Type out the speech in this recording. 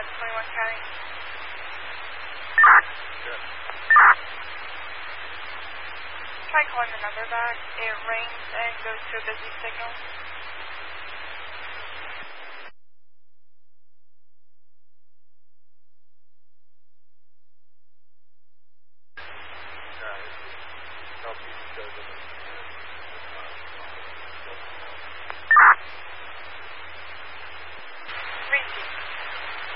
21 County. Good. Try calling the number back. It rings and goes to a busy signal. Southeast goes over.